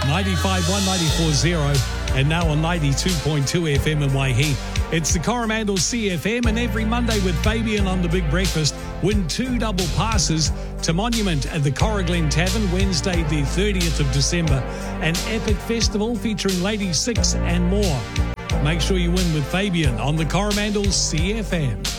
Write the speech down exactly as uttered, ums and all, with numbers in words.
ninety-five point one, ninety-four point zero, and now on ninety-two point two F M in Waihi. It's the Coromandel C F M, and every Monday with Fabian on The Big Breakfast, win two double passes to Monument at the Corriglen Tavern, Wednesday the thirtieth of December, an epic festival featuring Lady Six and more. Make sure you win with Fabian on the Coromandel C F M.